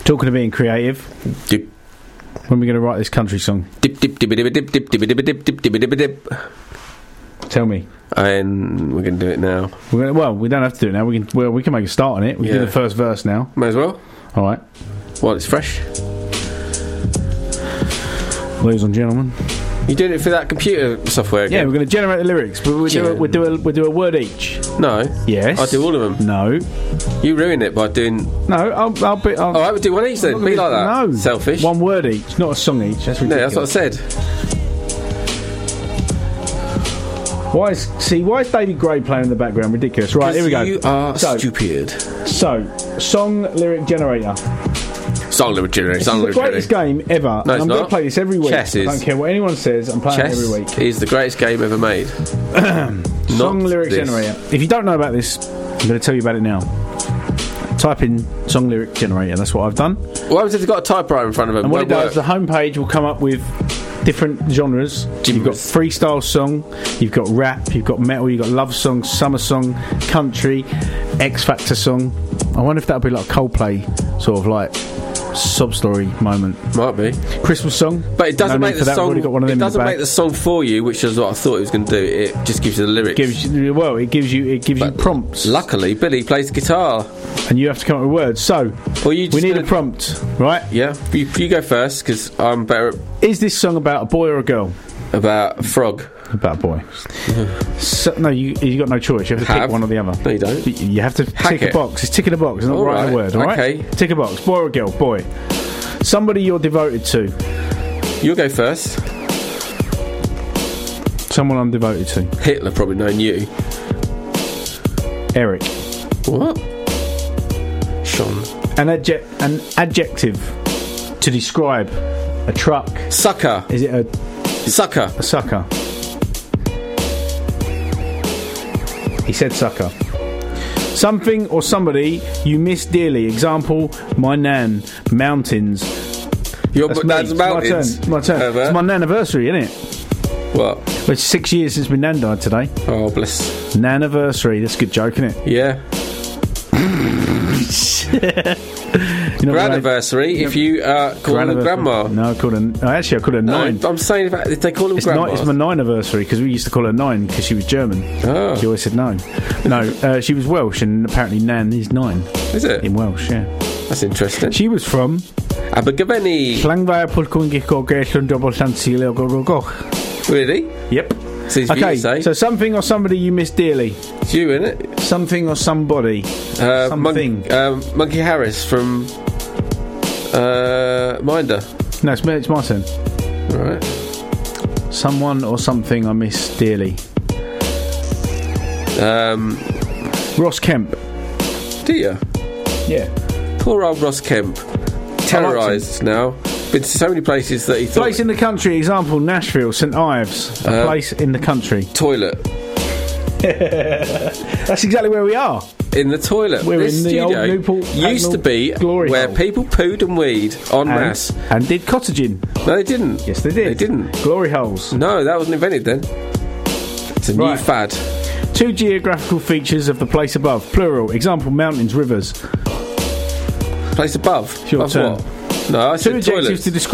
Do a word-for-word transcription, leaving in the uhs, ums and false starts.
Talking of being creative, Dip. when are we going to write this country song? Dip, dip, dip, dip, dip, dip, dip, dip, dip, dip, dip, dip, dip. Tell me. And we're going to do it now. We're gonna, well, we don't have to do it now. We can. Well, we can make a start on it. We can Yeah. do the first verse now. May as well. All right, While it's fresh. ladies and gentlemen. You doing it for that computer software again? Yeah, we're going to generate the lyrics, but we'll do, a, we'll, do a, we'll do a word each. No. Yes. I'll do all of them. No. You ruin it by doing... No, I'll, I'll be... I'll, All right, we'll do one each then. Be like that. No. Selfish. One word each, not a song each. That's No, ridiculous. that's what I said. Why is... See, why is David Gray playing in the background? Ridiculous. Right, here we go. You are so, stupid. So, song lyric generator. Song lyric generator. This Song is the lyric greatest generator. game ever. No, and it's I'm going not. to play this every week. Chess I is. don't care what anyone says. I'm playing Chess it every week. is the greatest game ever made. Song Not lyric this. generator. If you don't know about this, I'm going to tell you about it now. Type in song lyric generator. That's what I've done. What happens if they've got a typewriter in front of them? And what it Won't does, the homepage will come up with different genres. You've got freestyle song, you've got rap, you've got metal, you've got love song, summer song, country, X Factor song. I wonder if that would be like a Coldplay sort of like sob story moment. Might be. Christmas song. But it doesn't No make need the for that. I've song. already got one of them It in the doesn't bag. make the song for you, which is what I thought it was going to do. It just gives you the lyrics. Gives you, well, it gives you it gives But you prompts, Luckily, Billy plays the guitar. and you have to come up with words. So Well, you we just need gonna- a prompt, right? Yeah, you, you go first because I'm better at- Is this song about a boy or a girl? about a frog. About a boy. So, no, you you got no choice. You have to Have. pick one or the other. No, you don't. You- You have to Hack tick a it. box. It's ticking a box. It's not All writing right. a word. All right. Okay. Tick a box. Boy or girl? Boy. Somebody you're devoted to. You'll go first. Someone I'm devoted to. Hitler probably known you. Eric. What? Sean. An adject. An adjective to describe a truck. Sucker. Is it a, Sucker. a sucker? He said sucker. Something or somebody you miss dearly. Example: my nan. Mountains. Your That's, dad's me. mountains. It's my turn. My turn. Herbert. It's my nan anniversary, isn't it? What? Well, it's six years since my nan died today. Oh, bless. Nan anniversary. That's a good joke, isn't it? Yeah. You know, Granniversary, if you uh, call them grandma. No, I called her. No, actually, I called her No, nine. I'm saying if, if they call them It's, grandma. ni- it's my nine anniversary because we used to call her nine because she was German. Oh. She always said no. No, uh, she was Welsh, and apparently Nan is nine Is it? in Welsh. Yeah, That's interesting. she was from Abergavenny. Llangfire Pwllcwngich Gelllwn Double Llansil Go Go Go. Really? Yep. It's easy for you Okay, to say. so something or somebody you miss dearly. It's you, innit? Something or somebody. Uh, Something. Mon- um, Monkey Harris from uh, Minder. No, it's, me- it's my turn. Right. Someone or something I miss dearly. Um, Ross Kemp. do you? Yeah. Poor old Ross Kemp. Terrorised now. Been to so many places that he thought... Place in the country, example, Nashville, St Ives. A Uh, place in the country. Toilet. That's exactly where we are. In the toilet. We're this in the studio old Newport used to Hacknell be glory where hole. people pooed and weed en And, masse. and did cottaging. No, they didn't. Yes, they did. They didn't. Glory holes. No, that wasn't invented then. It's a new Right. fad. Two geographical features of the place above. Plural. Example, mountains, rivers. Place above. It's your above turn. what? No, I Two said adjectives toilets. to describe